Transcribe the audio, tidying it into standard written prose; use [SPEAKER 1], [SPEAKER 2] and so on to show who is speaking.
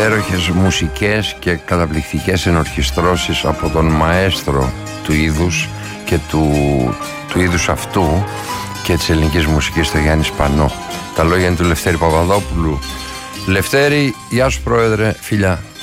[SPEAKER 1] υπέροχες μουσικές και καταπληκτικές ενορχιστρώσεις από τον μαέστρο του είδους και του είδους αυτού και της ελληνικής μουσικής, το Γιάννη Σπανό. Τα λόγια είναι του Λευτέρη Παπαδόπουλου. Λευτέρη, γεια σου πρόεδρε, φιλιά.